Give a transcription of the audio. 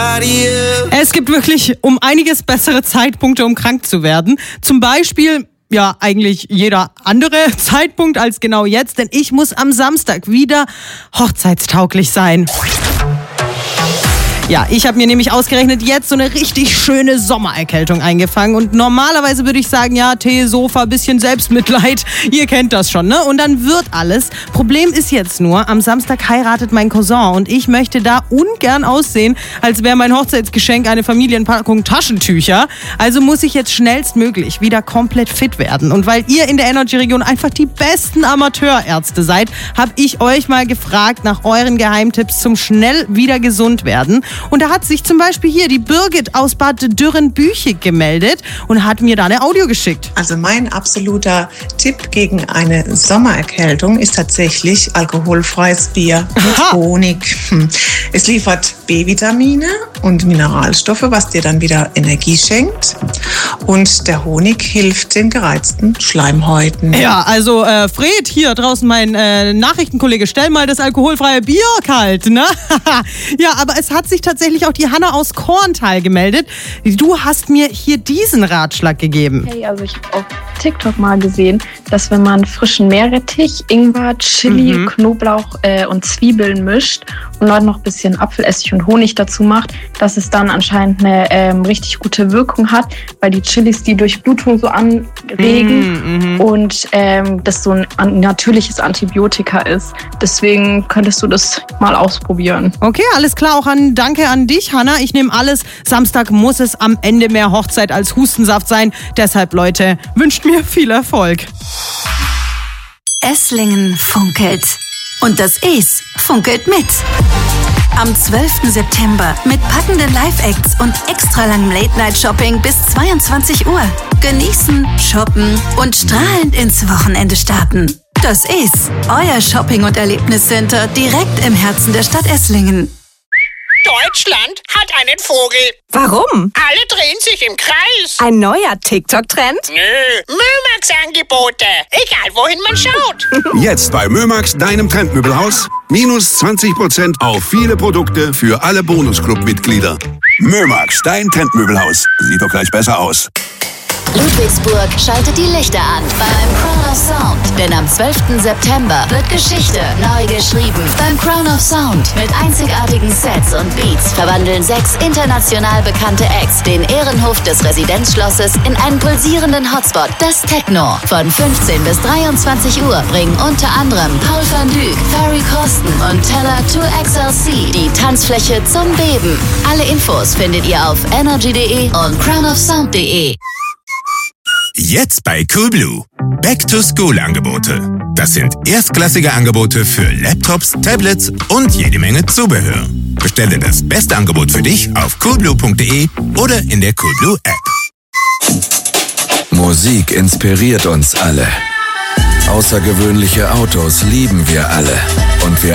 Es gibt wirklich um einiges bessere Zeitpunkte, um krank zu werden. Zum Beispiel, ja, eigentlich jeder andere Zeitpunkt als genau jetzt, denn ich muss am Samstag wieder hochzeitstauglich sein. Ja, ich habe mir nämlich ausgerechnet jetzt so eine richtig schöne Sommererkältung eingefangen und normalerweise würde ich sagen, ja, Tee, Sofa, bisschen Selbstmitleid, ihr kennt das schon, ne? Und dann wird alles. Problem ist jetzt nur, am Samstag heiratet mein Cousin und ich möchte da ungern aussehen, als wäre mein Hochzeitsgeschenk eine Familienpackung Taschentücher. Also muss ich jetzt schnellstmöglich wieder komplett fit werden. Und weil ihr in der Energy-Region einfach die besten Amateurärzte seid, habe ich euch mal gefragt nach euren Geheimtipps zum schnell wieder gesund werden. Und da hat sich zum Beispiel hier die Birgit aus Bad Dürrenbüchig gemeldet und hat mir da eine Audio geschickt. Also mein absoluter Tipp gegen eine Sommererkältung ist tatsächlich alkoholfreies Bier mit Honig. Es liefert B-Vitamine und Mineralstoffe, was dir dann wieder Energie schenkt. Und der Honig hilft den gereizten Schleimhäuten. Ja, also Fred, hier draußen mein Nachrichtenkollege, stell mal das alkoholfreie Bier kalt, ne? Ja, aber es hat sich tatsächlich auch die Hanna aus Korntal gemeldet. Du hast mir hier diesen Ratschlag gegeben. Hey, also ich habe auf TikTok mal gesehen, dass wenn man frischen Meerrettich, Ingwer, Chili, Knoblauch und Zwiebeln mischt und dann noch ein bisschen Apfelessig und Honig dazu macht, dass es dann anscheinend eine richtig gute Wirkung hat, weil die Chilis die Durchblutung so anregen und das so ein natürliches Antibiotika ist. Deswegen könntest du das mal ausprobieren. Okay, alles klar. Auch danke an dich, Hanna. Ich nehme alles. Samstag muss es am Ende mehr Hochzeit als Hustensaft sein. Deshalb, Leute, wünscht mir viel Erfolg. Esslingen funkelt. Und das Es funkelt mit. Am 12. September mit packenden Live-Acts und extra langem Late-Night-Shopping bis 22 Uhr. Genießen, shoppen und strahlend ins Wochenende starten. Das Es, euer Shopping- und Erlebniscenter direkt im Herzen der Stadt Esslingen. Deutschland hat einen Vogel. Warum? Alle drehen sich im Kreis. Ein neuer TikTok-Trend? Nö, Mömax-Angebote. Egal, wohin man schaut. Jetzt bei Mömax, deinem Trendmöbelhaus. Minus 20% auf viele Produkte für alle Bonusclub-Mitglieder. Mömax, dein Trendmöbelhaus. Sieht doch gleich besser aus. Ludwigsburg schaltet die Lichter an beim Crown of Sound. Denn am 12. September wird Geschichte neu geschrieben. Beim Crown of Sound mit einzigartigen Sets und Beats verwandeln 6 international bekannte Acts den Ehrenhof des Residenzschlosses in einen pulsierenden Hotspot, das Techno. Von 15 bis 23 Uhr bringen unter anderem Paul van Dyk, Ferry Corsten und Teller 2XLC die Tanzfläche zum Beben. Alle Infos findet ihr auf energy.de und crownofsound.de. Jetzt bei Coolblue. Back-to-School-Angebote. Das sind erstklassige Angebote für Laptops, Tablets und jede Menge Zubehör. Bestelle das beste Angebot für dich auf coolblue.de oder in der Coolblue-App. Musik inspiriert uns alle. Außergewöhnliche Autos lieben wir alle. Und wir